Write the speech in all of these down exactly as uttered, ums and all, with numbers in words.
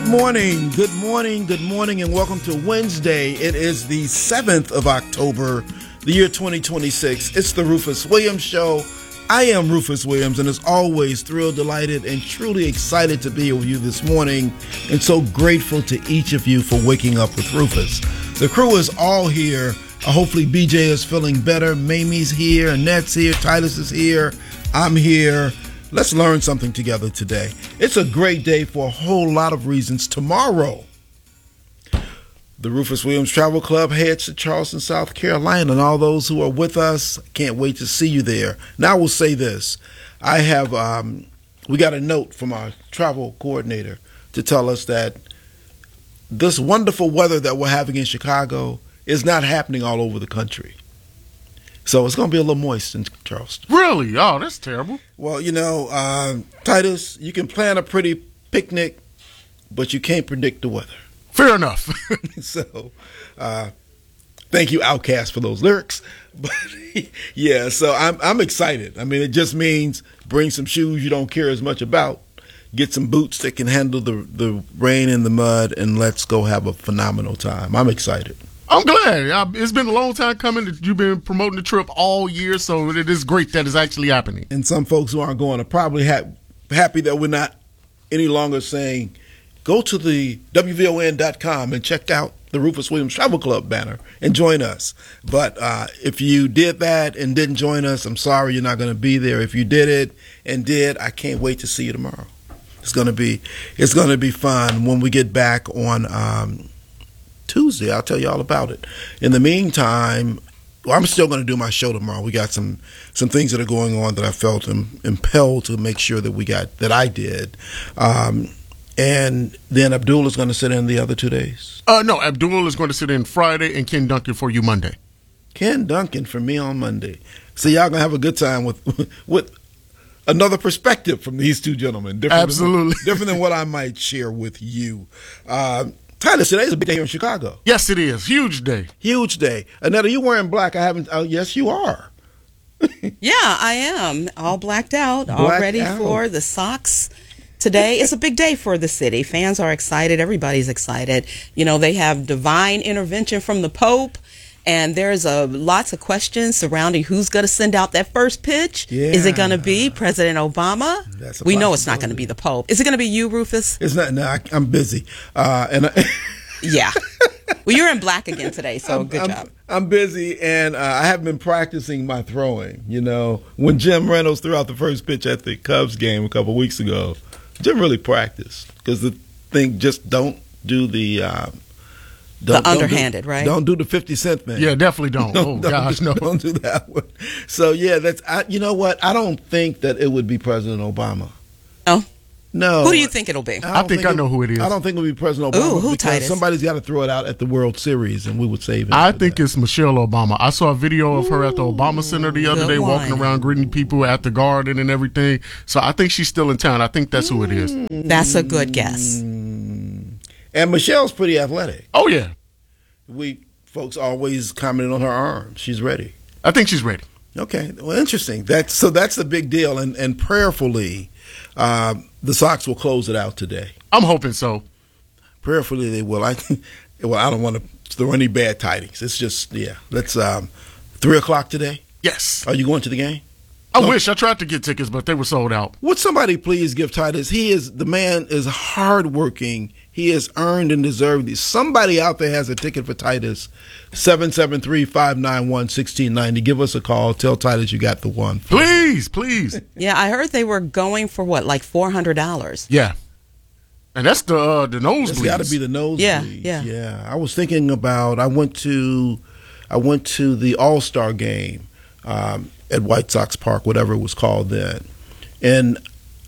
morning, good morning, good morning, and welcome to Wednesday. It is the seventh of October, the year twenty twenty-six. It's the Rufus Williams Show. I am Rufus Williams, and as always, thrilled, delighted, and truly excited to be here with you this morning, and so grateful to each of you for waking up with Rufus. The crew is all here. Uh, hopefully B J is feeling better. Mamie's here, Annette's here, Titus is here, I'm here. Let's learn something together today. It's a great day for a whole lot of reasons. Tomorrow, the Rufus Williams Travel Club heads to Charleston, South Carolina, and all those who are with us, can't wait to see you there. Now, I will say this. I have, um, we got a note from our travel coordinator to tell us that this wonderful weather that we're having in Chicago is not happening all over the country. So it's going to be a little moist in Charleston. Really? Oh, that's terrible. Well, you know, uh, Titus, you can plan a pretty picnic, but you can't predict the weather. Fair enough. So, uh, thank you, Outkast, for those lyrics. But yeah, so I'm I'm excited. I mean, it just means bring some shoes you don't care as much about, get some boots that can handle the the rain and the mud, and let's go have a phenomenal time. I'm excited. I'm glad. It's been a long time coming. You've been promoting the trip all year, so it is great that it's actually happening. And some folks who aren't going are probably ha- happy that we're not any longer saying, go to the W V O N dot com and check out the Rufus Williams Travel Club banner and join us. But uh, if you did that and didn't join us, I'm sorry you're not going to be there. If you did it and did, I can't wait to see you tomorrow. It's going to be it's going to be fun when we get back on um, Tuesday. I'll tell you all about it. In the meantime, well, I'm still going to do my show tomorrow. We got some some things that are going on that I felt im- impelled to make sure that we got that I did. Um, and then Abdul is going to sit in the other two days. Uh, no, Abdul is going to sit in Friday, and Ken Duncan for you Monday. Ken Duncan for me on Monday. So y'all gonna have a good time with with another perspective from these two gentlemen. Different Absolutely, than, different than what I might share with you. Uh, Titus, today's a big day here in Chicago. Yes, it is. Huge day. Huge day. Annette, are you wearing black? I haven't. Oh, yes, you are. Yeah, I am. All blacked out, Blacked all ready out. for the Sox. Today is a big day for the city. Fans are excited. Everybody's excited. You know, they have divine intervention from the Pope. And there's a lots of questions surrounding who's going to send out that first pitch. Yeah. Is it going to be President Obama? That's a we know it's not possibility. going to be the Pope. Is it going to be you, Rufus? It's not. No, I, I'm busy. Uh, and I, Yeah. Well, you're in black again today, so I'm, good I'm, job. I'm busy, and uh, I haven't been practicing my throwing. You know, when Jim Reynolds threw out the first pitch at the Cubs game a couple weeks ago, Jim really practiced because the thing just don't do the. Uh, Don't, The don't underhanded, do, right? Don't do the fifty cent thing. Yeah, definitely don't. don't oh, don't gosh, do, no. Don't do that one. So, yeah, that's, I, you know what? I don't think that it would be President Obama. No? No. Who do you think it'll be? I don't think I know who it is. I don't think it would be President Obama. Ooh, who, because Titus? somebody's got to throw it out at the World Series, and we would save it. I for think that. it's Michelle Obama. I saw a video of her at the Obama Center the other good day walking one. around greeting people at the garden and everything. So I think she's still in town. I think that's who it is. That's a good guess. And Michelle's pretty athletic. Oh, yeah. We folks always commented on her arm. She's ready. I think she's ready. Okay, well, interesting. That's so. That's the big deal, and and prayerfully, uh, the Sox will close it out today. I'm hoping so. Prayerfully, they will. I well, I don't want to throw any bad tidings. It's just yeah. Let's um, three o'clock today. Yes. Are you going to the game? I No. wish. I tried to get tickets, but they were sold out. Would somebody please give Titus? He is the man is hardworking. He has earned and deserved these. Somebody out there has a ticket for Titus. seven seven three, five nine one, one six nine zero. Give us a call. Tell Titus you got the one. Please, please. Yeah, I heard they were going for what, like four hundred dollars? Yeah. And that's the uh, the It's nosebleeds. got to be the nosebleeds. Yeah, yeah. Yeah. I was thinking about. I went to, I went to the All Star game um, at White Sox Park, whatever it was called then, and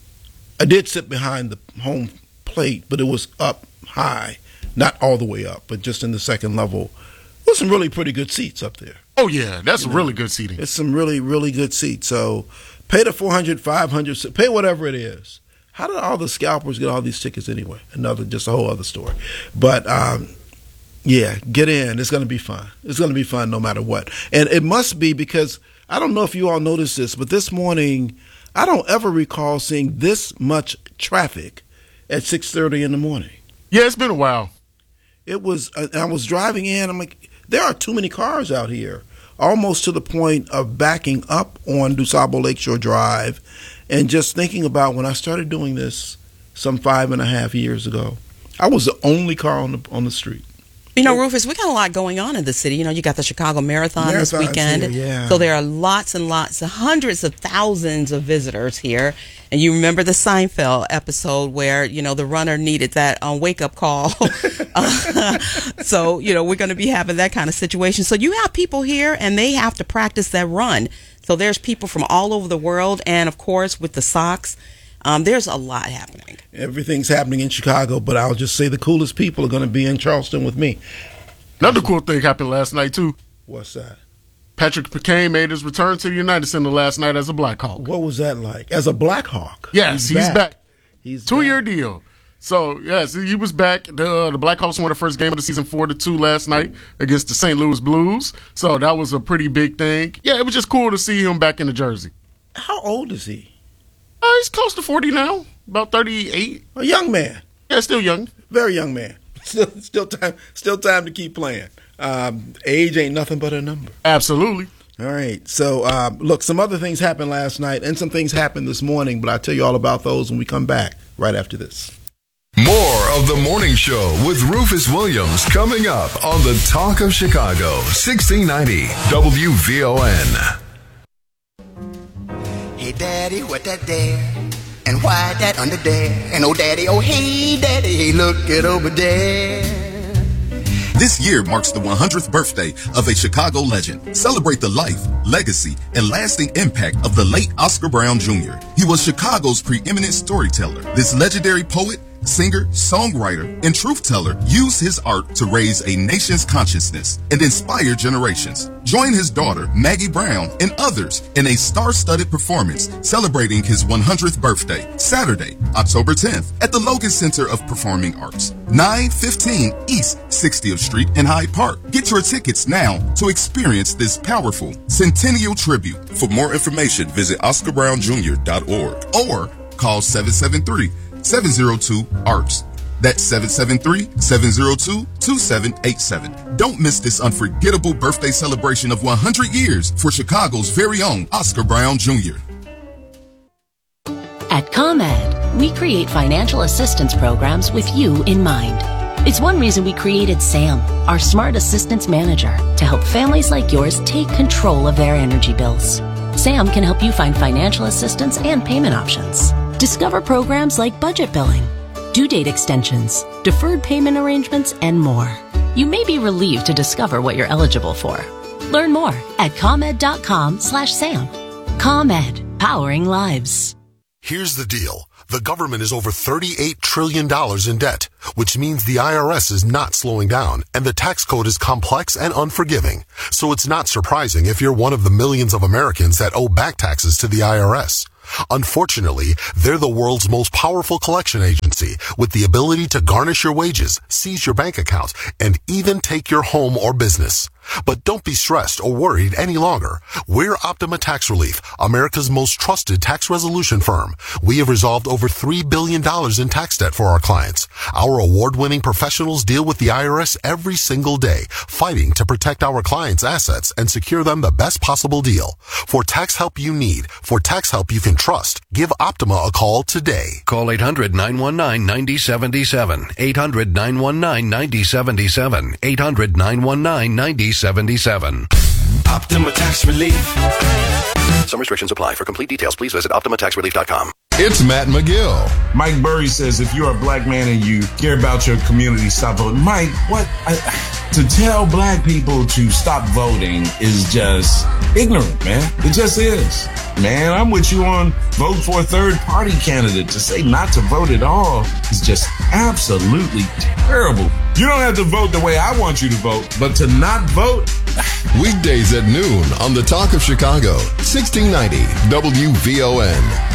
I did sit behind the home plate, but it was up high, not all the way up, but just in the second level. There's some really pretty good seats up there. Oh, yeah. That's really good seating. It's some really, really good seats. So pay the four hundred, five hundred, pay whatever it is. How did all the scalpers get all these tickets anyway? Another, just a whole other story. But, um, yeah, get in. It's going to be fun. It's going to be fun no matter what. And it must be because, I don't know if you all noticed this, but this morning, I don't ever recall seeing this much traffic at six thirty in the morning. Yeah, it's been a while. It was, uh, I was driving in, I'm like, there are too many cars out here, almost to the point of backing up on DuSable Lakeshore Drive, and just thinking about when I started doing this some five and a half years ago, I was the only car on the on the street. You know, Rufus, we got a lot going on in the city. You know, you got the Chicago Marathon this Marathon's weekend. here, yeah. So there are lots and lots, hundreds of thousands of visitors here. And you remember the Seinfeld episode where, you know, the runner needed that uh, wake-up call. uh, so, you know, we're going to be having that kind of situation. So you have people here, and they have to practice that run. So there's people from all over the world. And, of course, with the Sox, Um, there's a lot happening. Everything's happening in Chicago, but I'll just say the coolest people are going to be in Charleston with me. Another cool thing happened last night, too. What's that? Patrick McCain made his return to the United Center last night as a Blackhawk. What was that like? As a Blackhawk? Yes, he's, he's back. back. He's Two-year back. deal. So, yes, he was back. The, uh, the Blackhawks won the first game of the season four to two last night against the Saint Louis Blues. So that was a pretty big thing. Yeah, it was just cool to see him back in the jersey. How old is he? Uh, he's close to forty now, about thirty-eight. A young man. Yeah, still young. Very young man. Still, still time. Still time to keep playing. Um, age ain't nothing but a number. Absolutely. All right. So, um, look, some other things happened last night, and some things happened this morning. But I'll tell you all about those when we come back right after this. More of the morning show with Rufus Williams coming up on the Talk of Chicago, sixteen ninety W V O N. Hey, Daddy, what that there? And why that under there? And oh, Daddy, oh, hey, Daddy, look it over there. This year marks the one hundredth birthday of a Chicago legend. Celebrate the life, legacy, and lasting impact of the late Oscar Brown Junior He was Chicago's preeminent storyteller. This legendary poet, singer, songwriter, and truth teller used his art to raise a nation's consciousness and inspire generations. Join his daughter, Maggie Brown, and others in a star-studded performance celebrating his one hundredth birthday, Saturday, October tenth, at the Logan Center of Performing Arts, nine fifteen East sixtieth Street in Hyde Park. Get your tickets now to experience this powerful centennial tribute. For more information, visit oscar brown junior dot org or call seven seven three, seven zero two, A R T S. That's seven seven three, seven zero two, two seven eight seven. Don't miss this unforgettable birthday celebration of one hundred years for Chicago's very own Oscar Brown Junior At ComEd, we create financial assistance programs with you in mind. It's one reason we created SAM, our smart assistance manager, to help families like yours take control of their energy bills. SAM can help you find financial assistance and payment options. Discover programs like budget billing, due date extensions, deferred payment arrangements, and more. You may be relieved to discover what you're eligible for. Learn more at ComEd.com slash SAM. ComEd, powering lives. Here's the deal. The government is over thirty-eight trillion dollars in debt, which means the I R S is not slowing down, and the tax code is complex and unforgiving. So it's not surprising if you're one of the millions of Americans that owe back taxes to the I R S. Unfortunately, they're the world's most powerful collection agency with the ability to garnish your wages, seize your bank account, and even take your home or business. But don't be stressed or worried any longer. We're Optima Tax Relief, America's most trusted tax resolution firm. We have resolved over three billion dollars in tax debt for our clients. Our award-winning professionals deal with the I R S every single day, fighting to protect our clients' assets and secure them the best possible deal. For tax help you need, for tax help you can trust, give Optima a call today. Call eight hundred, nine one nine, nine zero seven seven. eight hundred, nine one nine, nine zero seven seven. eight hundred, nine one nine, nine zero seven seven. Optima Tax Relief. Some restrictions apply. For complete details, please visit optima tax relief dot com. It's Matt McGill. Mike Burry says if you're a black man and you care about your community, stop voting. Mike, what? I, to tell black people to stop voting is just ignorant, man. It just is. Man, I'm with you on vote for a third party candidate. To say not to vote at all is just absolutely terrible. You don't have to vote the way I want you to vote, but to not vote. Weekdays at noon on the Talk of Chicago, sixteen ninety W V O N.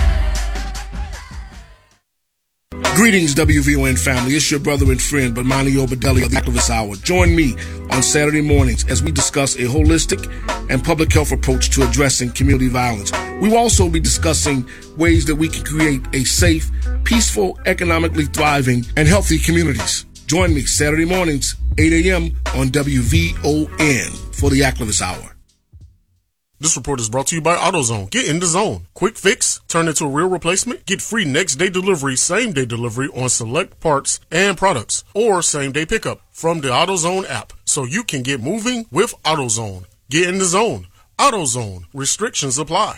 Greetings, W V O N family. It's your brother and friend, Bomani Obadeli of the Activist Hour. Join me on Saturday mornings as we discuss a holistic and public health approach to addressing community violence. We will also be discussing ways that we can create a safe peaceful, economically thriving, and healthy communities. Join me Saturday mornings, eight a.m. on W V O N for the Activist Hour. This report is brought to you by AutoZone. Get in the zone. Quick fix, turn into a real replacement. Get free next day delivery, same day delivery on select parts and products, or same day pickup from the AutoZone app, so you can get moving with AutoZone. Get in the zone. AutoZone. Restrictions apply.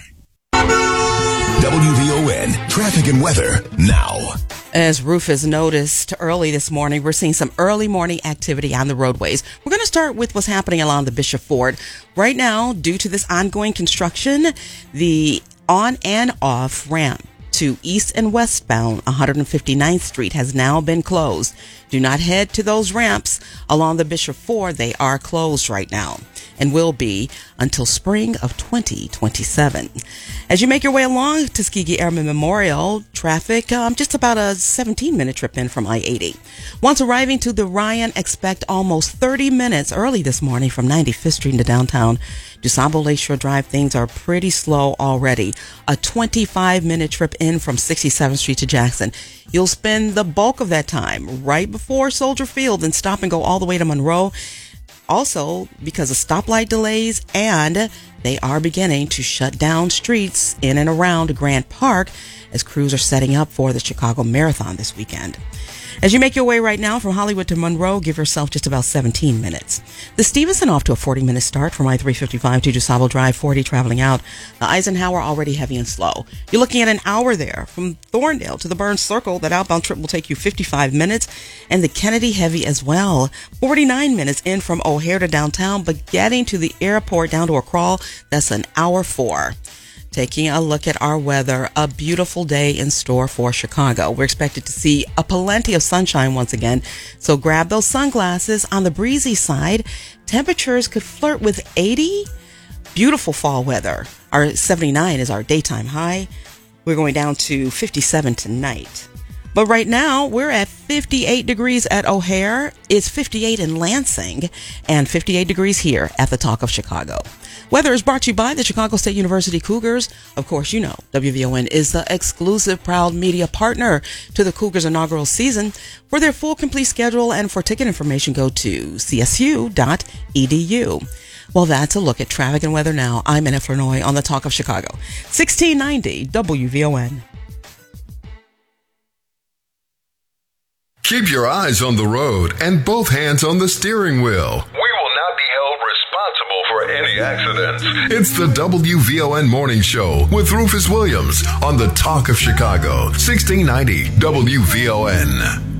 W V O N traffic and weather now. As Rufus noticed early this morning, we're seeing some early morning activity on the roadways. We're going to start with what's happening along the Bishop Ford. Right now, due to this ongoing construction, the on and off ramp to east and westbound one hundred fifty-ninth Street has now been closed. Do not head to those ramps along the Bishop Ford. They are closed right now and will be until spring of twenty twenty-seven. As you make your way along Tuskegee Airmen Memorial, traffic, um, just about a seventeen minute trip in from I eighty. Once arriving to the Ryan, expect almost thirty minutes early this morning from ninety-fifth Street into downtown DuSable Lakeshore Drive. Things are pretty slow already. A twenty-five minute trip in from sixty-seventh Street to Jackson. You'll spend the bulk of that time right before Soldier Field and stop and go all the way to Monroe. Also, because of stoplight delays, and they are beginning to shut down streets in and around Grant Park as crews are setting up for the Chicago Marathon this weekend. As you make your way right now from Hollywood to Monroe, give yourself just about seventeen minutes. The Stevenson off to a forty minute start from I three fifty-five to DuSable Drive, forty traveling out. The Eisenhower already heavy and slow. You're looking at an hour there from Thorndale to the Burns Circle. That outbound trip will take you fifty-five minutes. And the Kennedy heavy as well. forty-nine minutes in from O'Hare to downtown, but getting to the airport down to a crawl, that's an hour four. Taking a look at our weather, a beautiful day in store for Chicago. We're expected to see a plenty of sunshine once again, so grab those sunglasses. On the breezy side, temperatures could flirt with eighty. Beautiful fall weather. Our seventy-nine is our daytime high. We're going down to fifty-seven tonight. But right now, we're at fifty-eight degrees at O'Hare. It's fifty-eight in Lansing and fifty-eight degrees here at the Talk of Chicago. Weather is brought to you by the Chicago State University Cougars. Of course, you know, W V O N is the exclusive proud media partner to the Cougars inaugural season. For their full complete schedule and for ticket information, go to c s u dot e d u. Well, that's a look at traffic and weather now. I'm Anna Flournoy on the Talk of Chicago. sixteen ninety W V O N. Keep your eyes on the road and both hands on the steering wheel. We will not be held responsible for any accidents. It's the W V O N Morning Show with Rufus Williams on the Talk of Chicago, sixteen ninety W V O N.